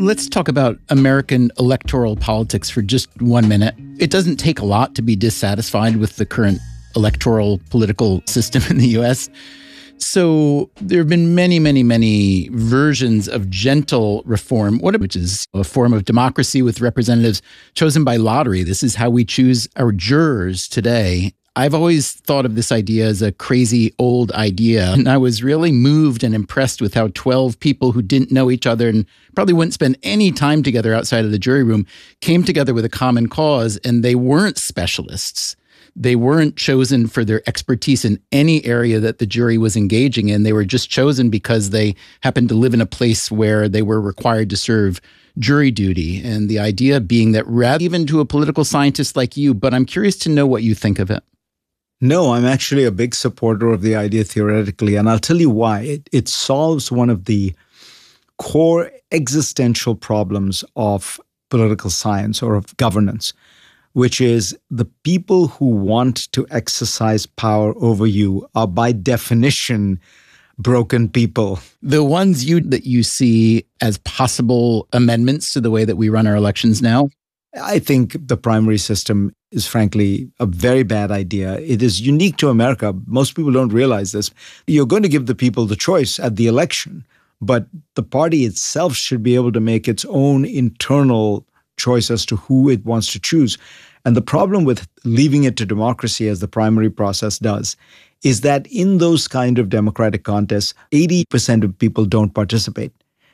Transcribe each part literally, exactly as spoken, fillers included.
Let's talk about American electoral politics for just one minute. It doesn't take a lot to be dissatisfied with the current electoral political system in the U S. So there have been many, many, many versions of gentle reform, which is a form of democracy with representatives chosen by lottery. This is how we choose our jurors today. I've always thought of this idea as a crazy old idea, and I was really moved and impressed with how twelve people who didn't know each other and probably wouldn't spend any time together outside of the jury room came together with a common cause, and they weren't specialists. They weren't chosen for their expertise in any area that the jury was engaging in. They were just chosen because they happened to live in a place where they were required to serve jury duty. And the idea being that rather even to a political scientist like you, but I'm curious to know what you think of it. No, I'm actually a big supporter of the idea theoretically, and I'll tell you why. It, it solves one of the core existential problems of political science or of governance, which is the people who want to exercise power over you are by definition broken people. The ones you that you see as possible amendments to the way that we run our elections now? I think the primary system is frankly a very bad idea. It is unique to America. Most people don't realize this. You're going to give the people the choice at the election, but the party itself should be able to make its own internal choice as to who it wants to choose. And the problem with leaving it to democracy, as the primary process does, is that in those kind of democratic contests, eighty percent of people don't participate.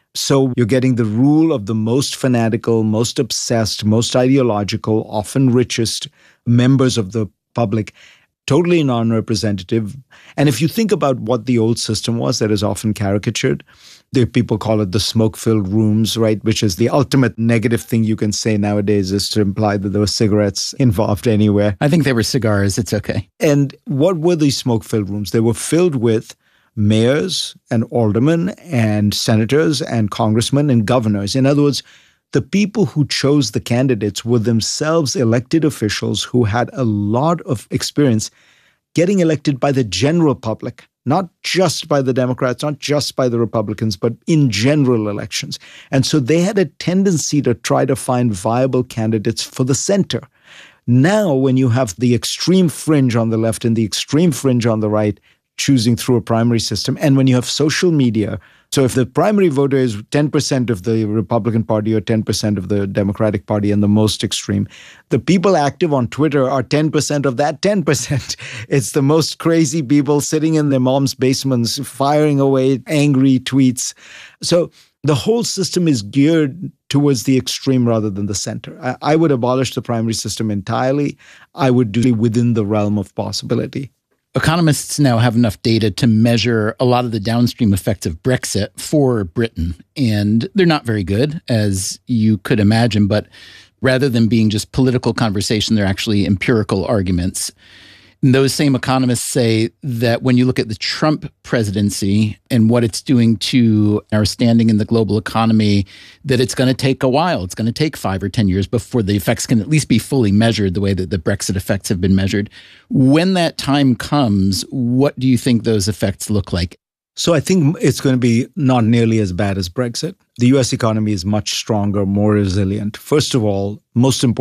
So you're getting the rule of the most fanatical, most obsessed, most ideological, often richest members of the public, totally non-representative. And if you think about what the old system was that is often caricatured, the people call it the smoke-filled rooms, right? Which is the ultimate negative thing you can say nowadays, is to imply that there were cigarettes involved anywhere. I think they were cigars. It's okay. And what were these smoke-filled rooms? They were filled with mayors and aldermen and senators and congressmen and governors. In other words, the people who chose the candidates were themselves elected officials who had a lot of experience getting elected by the general public, not just by the Democrats, not just by the Republicans, but in general elections. And so they had a tendency to try to find viable candidates for the center. Now, when you have the extreme fringe on the left and the extreme fringe on the right, choosing through a primary system. And when you have social media, so if the primary voter is ten percent of the Republican Party or ten percent of the Democratic Party and the most extreme, the people active on Twitter are ten percent of that ten percent. It's the most crazy people sitting in their mom's basements, firing away angry tweets. So the whole system is geared towards the extreme rather than the center. I, I would abolish the primary system entirely. I would do it within the realm of possibility. Economists now have enough data to measure a lot of the downstream effects of Brexit for Britain, and they're not very good, as you could imagine, but rather than being just political conversation, they're actually empirical arguments. And those same economists say that when you look at the Trump presidency and what it's doing to our standing in the global economy, that it's going to take a while. It's going to take five or ten years before the effects can at least be fully measured the way that the Brexit effects have been measured. When that time comes, what do you think those effects look like? So I think it's going to be not nearly as bad as Brexit. The U S economy is much stronger, more resilient. First of all, most important,